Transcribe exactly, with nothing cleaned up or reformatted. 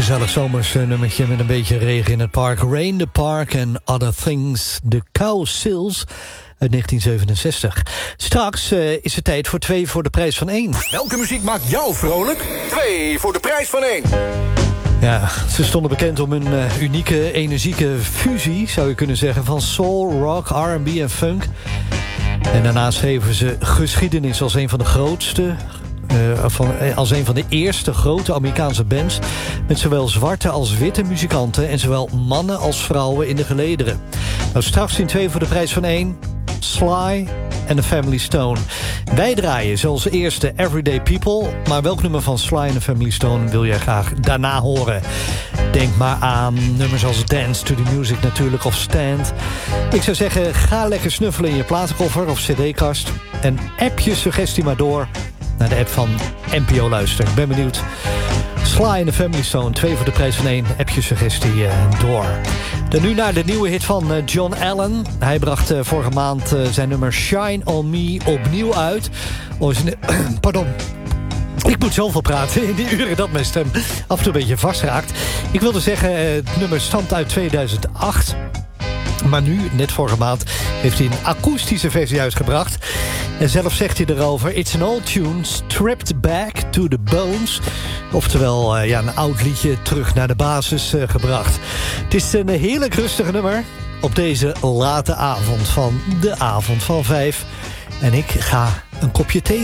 Gezellig zomers nummertje met een beetje regen in het park. Rain the Park and Other Things. The Cow Sills uit negentien zevenenzestig. Straks uh, is het tijd voor twee voor de prijs van één. Welke muziek maakt jou vrolijk? Twee voor de prijs van één. Ja, ze stonden bekend om hun uh, unieke, energieke fusie, zou je kunnen zeggen, van soul, rock, R en B en funk. En daarnaast schreven ze geschiedenis als een van de grootste... Uh, van, als een van de eerste grote Amerikaanse bands... met zowel zwarte als witte muzikanten... en zowel mannen als vrouwen in de gelederen. Nou, straks in twee voor de prijs van één... Sly en The Family Stone. Wij draaien zoals eerste Everyday People... maar welk nummer van Sly en The Family Stone wil jij graag daarna horen? Denk maar aan nummers als Dance to the Music natuurlijk of Stand. Ik zou zeggen, ga lekker snuffelen in je platenkoffer of cd-kast... en app je suggestie maar door... naar de app van N P O Luister. Ik ben benieuwd. Sly and the Family Stone, twee voor de prijs van één. App je suggestie uh, door. Dan nu naar de nieuwe hit van uh, John Allen. Hij bracht uh, vorige maand uh, zijn nummer Shine On Me opnieuw uit. Oh, zijn, uh, pardon. Ik moet zoveel praten in die uren dat mijn stem af en toe een beetje vastraakt. Ik wilde zeggen, uh, het nummer stamt uit tweeduizend acht... Maar nu, net vorige maand, heeft hij een akoestische versie uitgebracht. En zelf zegt hij erover... It's an old tune, stripped back to the bones. Oftewel, uh, ja, een oud liedje terug naar de basis uh, gebracht. Het is een heerlijk rustig nummer op deze late avond van de avond van vijf. En ik ga een kopje thee